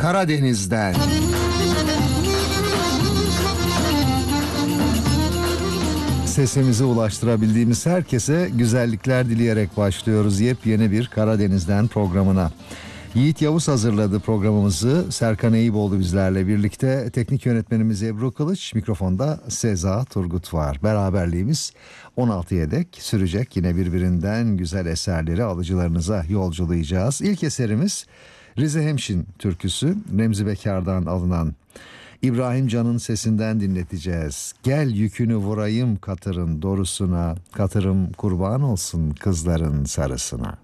Karadeniz'den. Sesimizi ulaştırabildiğimiz herkese güzellikler dileyerek başlıyoruz yepyeni bir Karadeniz'den programına. Yiğit Yavuz hazırladı programımızı. Serkan Eyüboğlu bizlerle birlikte. Teknik yönetmenimiz Ebru Kılıç. Mikrofonda Seza Turgut var. Beraberliğimiz 16'ya dek sürecek. Yine birbirinden güzel eserleri alıcılarınıza yolculayacağız. İlk eserimiz Rize Hemşin türküsü. Remzi Bekar'dan alınan. İbrahim Can'ın sesinden dinleteceğiz. Gel yükünü vurayım katırın dorusuna, katırım kurban olsun kızların sarısına.